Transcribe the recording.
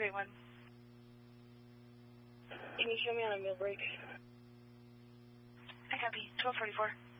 281. Can you show me on a meal break? I copy. 1244.